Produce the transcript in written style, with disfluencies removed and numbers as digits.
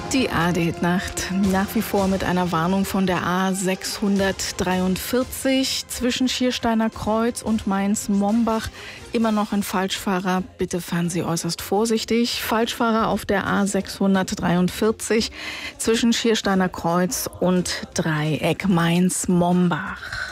Die ARD-Nacht nach wie vor mit einer Warnung von der A643 zwischen Schiersteiner Kreuz und Mainz-Mombach. Immer noch ein Falschfahrer. Bitte fahren Sie äußerst vorsichtig. Falschfahrer auf der A643 zwischen Schiersteiner Kreuz und Dreieck Mainz-Mombach.